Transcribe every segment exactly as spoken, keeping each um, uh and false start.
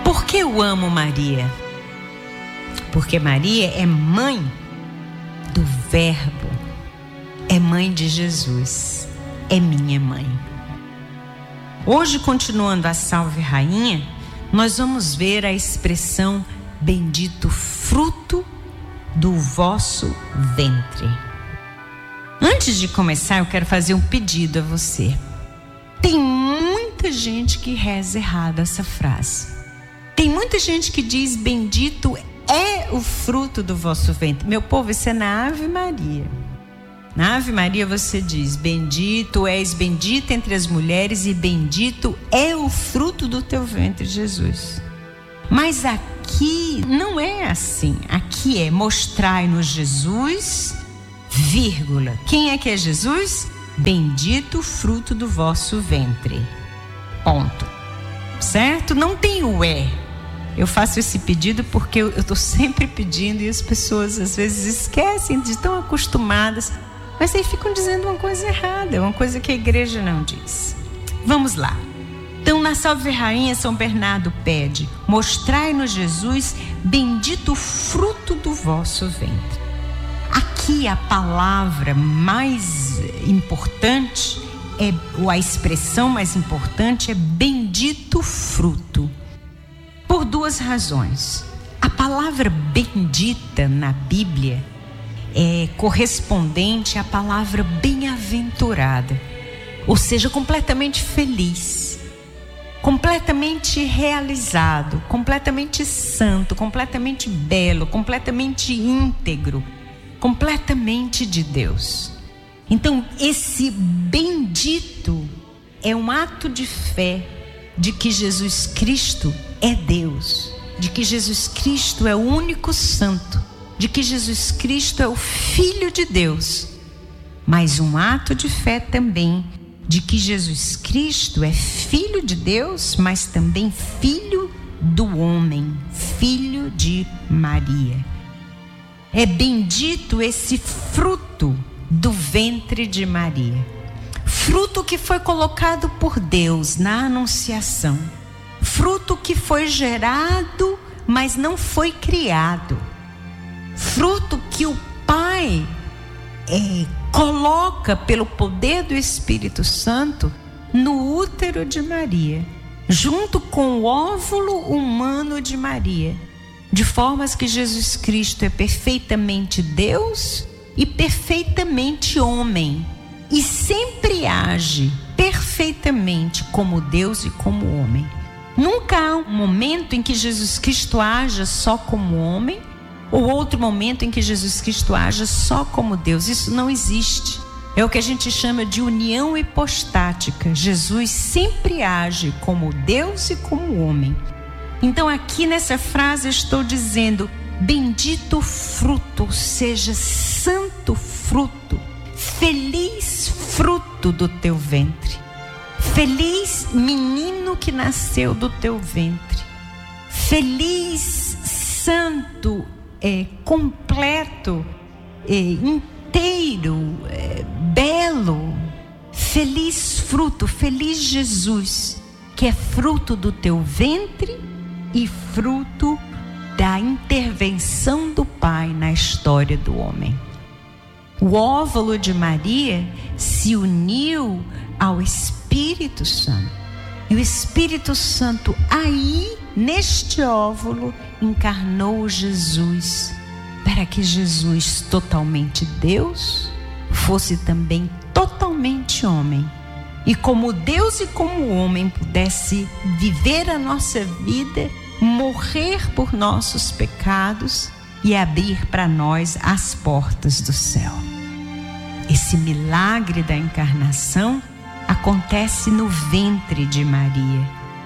Por que eu amo Maria? Porque Maria é mãe do Verbo, é mãe de Jesus, é minha mãe. Hoje, continuando a Salve Rainha, nós vamos ver a expressão bendito fruto do vosso ventre. Antes de começar, eu quero fazer um pedido a você. Tem muita gente que reza errado essa frase. Tem muita gente que diz bendito é o fruto do vosso ventre. Meu povo, isso é na Ave Maria. Na Ave Maria você diz: bendito és bendita entre as mulheres e bendito é o fruto do teu ventre, Jesus. Mas aqui não é assim. Aqui é mostrai-nos Jesus, vírgula. Quem é que é Jesus? Bendito o fruto do vosso ventre. Ponto. Certo? Não tem o é. Eu faço esse pedido porque eu estou sempre pedindo e as pessoas às vezes esquecem de tão acostumadas, mas aí ficam dizendo uma coisa errada, uma coisa que a igreja não diz. Vamos lá. Então, na Salve Rainha, São Bernardo pede: mostrai-nos Jesus, bendito o fruto do vosso ventre. Aqui a palavra mais importante, é, ou a expressão mais importante é bendito fruto. Por duas razões. A palavra bendita na Bíblia é correspondente à palavra bem-aventurada, ou seja, completamente feliz, completamente realizado, completamente santo, completamente belo, completamente íntegro, completamente de Deus. Então, esse bendito é um ato de fé de que Jesus Cristo é Deus, de que Jesus Cristo é o único santo, de que Jesus Cristo é o Filho de Deus, mas um ato de fé também de que Jesus Cristo é Filho de Deus, mas também Filho do homem, Filho de Maria. É bendito esse fruto do ventre de Maria, fruto que foi colocado por Deus na Anunciação, fruto que foi gerado, mas não foi criado, fruto que o Pai é, coloca pelo poder do Espírito Santo no útero de Maria, junto com o óvulo humano de Maria, de formas que Jesus Cristo é perfeitamente Deus e perfeitamente homem, e sempre age perfeitamente como Deus e como homem. Nunca há um momento em que Jesus Cristo haja só como homem, ou outro momento em que Jesus Cristo haja só como Deus. Isso não existe. É o que a gente chama de união hipostática. Jesus sempre age como Deus e como homem. Então aqui nessa frase eu estou dizendo: bendito o fruto, seja santo fruto, feliz fruto do teu ventre, feliz menino que nasceu do teu ventre, feliz santo, é, completo, é, inteiro, é, belo, feliz fruto, feliz Jesus, que é fruto do teu ventre e fruto da intervenção do Pai na história do homem. O óvulo de Maria se uniu ao Espírito Santo. E o Espírito Santo aí, neste óvulo, encarnou Jesus, para que Jesus, totalmente Deus, fosse também totalmente homem. E como Deus e como homem pudesse viver a nossa vida, morrer por nossos pecados e abrir para nós as portas do céu. Esse milagre da encarnação acontece no ventre de Maria.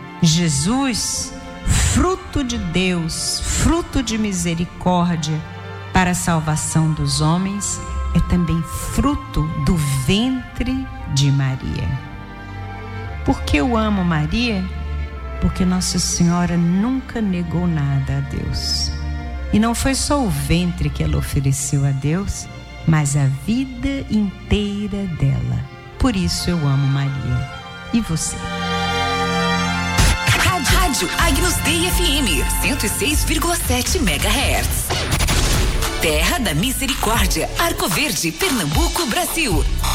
Jesus, fruto de Deus, fruto de misericórdia para a salvação dos homens, é também fruto do ventre de Maria. Por que eu amo Maria? Porque Nossa Senhora nunca negou nada a Deus. E não foi só o ventre que ela ofereceu a Deus, mas a vida inteira dela. Por isso eu amo Maria. E você? Rádio Agnus Dei F M. cento e seis vírgula sete megahertz. Terra da Misericórdia, Arco Verde, Pernambuco, Brasil.